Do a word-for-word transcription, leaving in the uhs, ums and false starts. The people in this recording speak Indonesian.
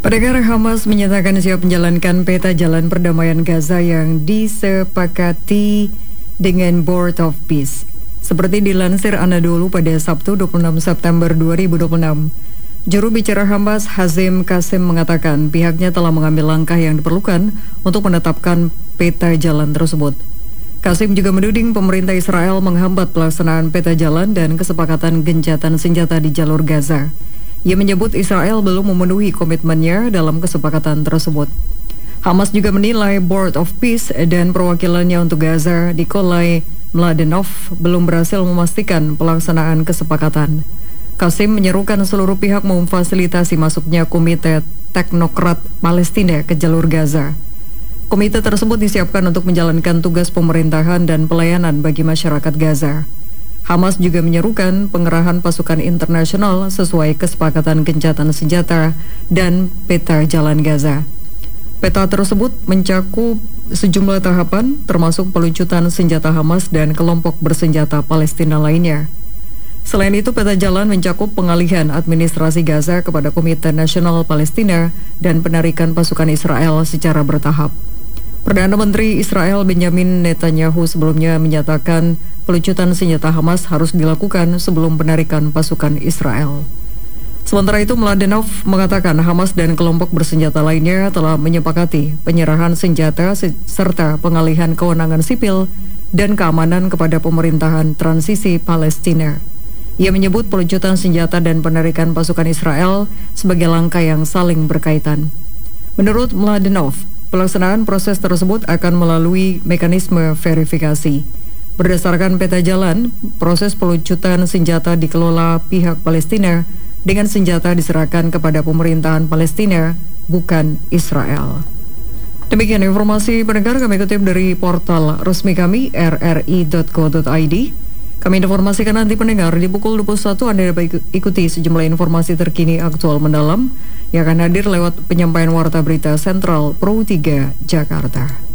Pendengar, Hamas menyatakan siap menjalankan peta jalan perdamaian Gaza yang disepakati dengan Board of Peace. Seperti dilansir Anadolu pada Sabtu dua puluh enam September dua ribu dua puluh enam, juru bicara Hamas Hazim Qasim mengatakan pihaknya telah mengambil langkah yang diperlukan untuk menetapkan peta jalan tersebut. Qasim juga menuding pemerintah Israel menghambat pelaksanaan peta jalan dan kesepakatan gencatan senjata di jalur Gaza. Ia menyebut Israel belum memenuhi komitmennya dalam kesepakatan tersebut. Hamas juga menilai Board of Peace dan perwakilannya untuk Gaza, Nikolai Mladenov, belum berhasil memastikan pelaksanaan kesepakatan. Qasim menyerukan seluruh pihak memfasilitasi masuknya Komite Teknokrat Palestina ke jalur Gaza. Komite tersebut disiapkan untuk menjalankan tugas pemerintahan dan pelayanan bagi masyarakat Gaza. Hamas juga menyerukan pengerahan pasukan internasional sesuai kesepakatan gencatan senjata dan peta jalan Gaza. Peta tersebut mencakup sejumlah tahapan termasuk peluncuran senjata Hamas dan kelompok bersenjata Palestina lainnya. Selain itu, peta jalan mencakup pengalihan administrasi Gaza kepada Komite Nasional Palestina dan penarikan pasukan Israel secara bertahap. Perdana Menteri Israel Benjamin Netanyahu sebelumnya menyatakan peluncuran senjata Hamas harus dilakukan sebelum penarikan pasukan Israel. Sementara itu, Mladenov mengatakan Hamas dan kelompok bersenjata lainnya telah menyepakati penyerahan senjata serta pengalihan kewenangan sipil dan keamanan kepada pemerintahan transisi Palestina. Ia menyebut peluncuran senjata dan penarikan pasukan Israel sebagai langkah yang saling berkaitan. Menurut Mladenov, pelaksanaan proses tersebut akan melalui mekanisme verifikasi. Berdasarkan peta jalan, proses peluncuran senjata dikelola pihak Palestina dengan senjata diserahkan kepada pemerintahan Palestina, bukan Israel. Demikian informasi pendengar kami kutip dari portal resmi kami r r i dot co dot i d. Kami informasikan nanti pendengar di pukul dua puluh satu Anda dapat ikuti sejumlah informasi terkini aktual mendalam yang akan hadir lewat penyampaian Warta Berita Sentral Pro tiga Jakarta.